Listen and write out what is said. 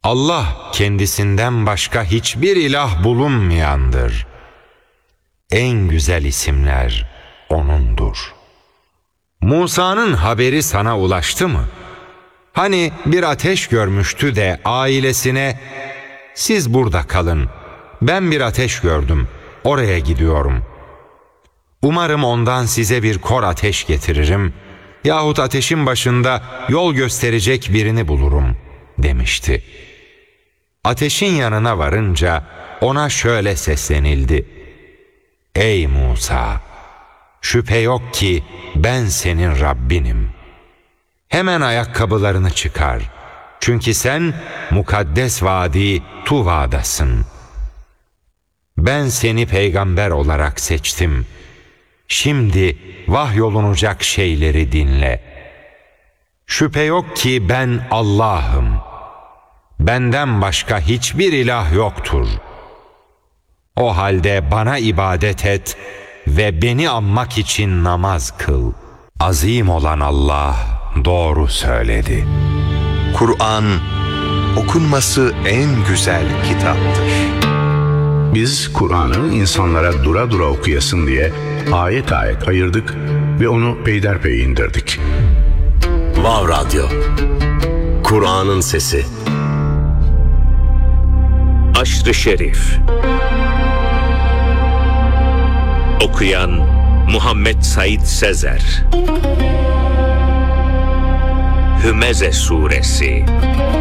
Allah kendisinden başka hiçbir ilah bulunmayandır. En güzel isimler O'nundur. Musa'nın haberi sana ulaştı mı? Hani bir ateş görmüştü de ailesine, siz burada kalın, ben bir ateş gördüm, oraya gidiyorum. Umarım ondan size bir kor ateş getiririm yahut ateşin başında yol gösterecek birini bulurum demişti. Ateşin yanına varınca ona şöyle seslenildi: Ey Musa! Şüphe yok ki ben senin Rabbinim. Hemen ayakkabılarını çıkar. Çünkü sen mukaddes vadi Tuva'dasın. Ben seni peygamber olarak seçtim. Şimdi vahyolunacak şeyleri dinle. Şüphe yok ki ben Allah'ım. Benden başka hiçbir ilah yoktur. O halde bana ibadet et ve beni anmak için namaz kıl. Azim olan Allah doğru söyledi. Kur'an, okunması en güzel kitaptır. Biz Kur'an'ı insanlara dura dura okuyasın diye ayet ayet ayırdık ve onu peyderpey indirdik. Vav Radyo, Kur'an'ın sesi. Aşr-ı Şerif. Okuyan Muhammed Said Sezer. Hümeze Suresi.